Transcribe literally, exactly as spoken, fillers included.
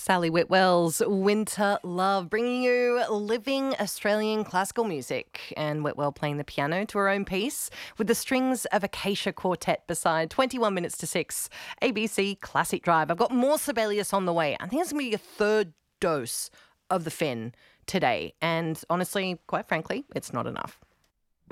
Sally Whitwell's Winter Love, bringing you living Australian classical music, and Whitwell playing the piano to her own piece with the strings of Acacia Quartet beside twenty-one minutes to six, A B C Classic Drive. I've got more Sibelius on the way. I think it's going to be a third dose of the Fen today, and honestly, quite frankly, it's not enough.